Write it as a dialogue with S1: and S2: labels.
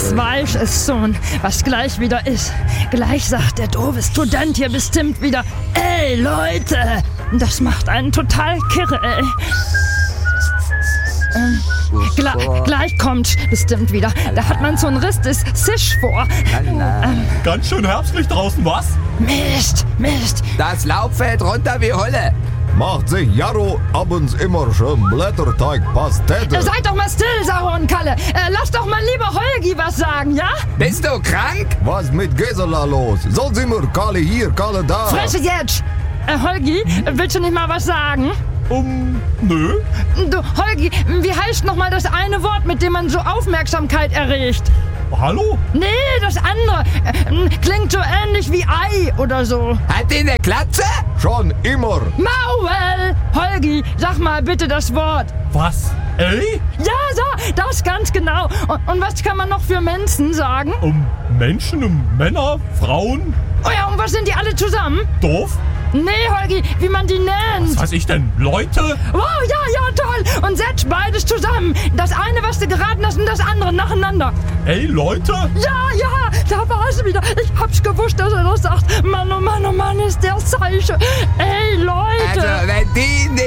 S1: Das weiß es schon, was gleich wieder ist. Gleich sagt der doofe Student hier bestimmt wieder: Ey, Leute! Das macht einen total kirre, ey. Gleich kommt bestimmt wieder. Da hat man so einen Riss des Sisch vor.
S2: Ganz schön herbstlich draußen, was?
S1: Mist.
S3: Das Laub fällt runter wie Hulle.
S4: Macht sich Jarro abends immer schön Blätterteig-Pastete.
S1: Seid doch mal still, Sauer und Kalle. Lass doch mal lieber Holgi was sagen, ja?
S3: Bist du krank?
S4: Was mit Gisela los? Soll sie mir Kalle hier, Kalle da?
S1: Fresse jetzt! Holgi, willst du nicht mal was sagen?
S2: Nö.
S1: Du, Holgi, wie heißt noch mal das eine Wort, mit dem man so Aufmerksamkeit erregt?
S2: Hallo?
S1: Nee, das andere. Klingt so ähnlich wie Ei oder so.
S3: Hat die eine Glatze?
S4: Schon immer.
S1: Maul! Holgi, sag mal bitte das Wort.
S2: Was? Ey?
S1: Ja, so, das ganz genau. Und was kann man noch für Menschen sagen?
S2: Menschen, Männer, Frauen,
S1: Oh ja, und was sind die alle zusammen?
S2: doof?
S1: Nee, Holgi, wie man die nennt.
S2: Was weiß ich denn? Leute?
S1: Wow, ja, toll. Und setz beides zusammen. Das eine, was du geraten hast, und das andere nacheinander.
S2: Ey, Leute?
S1: Ja, da war es wieder. Ich hab's gewusst, dass er das sagt. Mann, oh Mann, ist der Zeichen. Ey, Leute.
S3: Also, wenn die